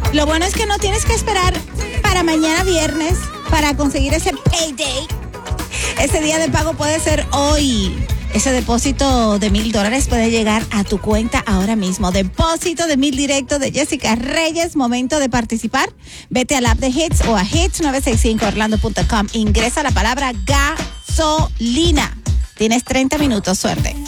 Lo bueno es que no tienes que esperar para mañana viernes para conseguir ese payday. Ese día de pago puede ser hoy. Ese depósito de $1,000 puede llegar a tu cuenta ahora mismo. Depósito de $1,000 directo de Jessica Reyes. Momento de participar. Vete al app de Hits o a hits965orlando.com. Ingresa la palabra gasolina. Tienes 30 minutos. Suerte.